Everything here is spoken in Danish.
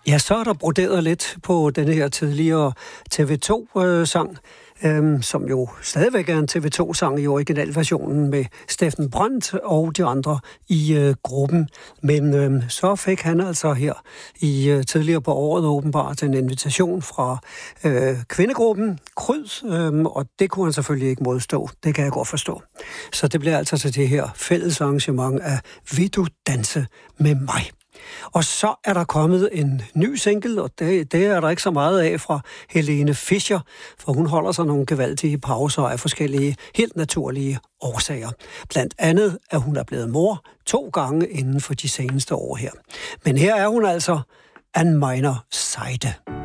Ja, så er der broderet lidt på denne her tidligere TV2-sang, som jo stadigvæk er en TV2-sang i originalversionen med Steffen Brandt og de andre i gruppen. Men så fik han altså her tidligere på året åbenbart en invitation fra kvindegruppen Kryd, og det kunne han selvfølgelig ikke modstå. Det kan jeg godt forstå. Så det bliver altså til det her fælles arrangement af Vil du danse med mig? Og så er der kommet en ny single, og det er der ikke så meget af fra Helene Fischer, for hun holder sig nogle gevaldige pauser af forskellige helt naturlige årsager. Blandt andet, at hun er blevet mor 2 gange inden for de seneste år her. Men her er hun altså an meiner Seite.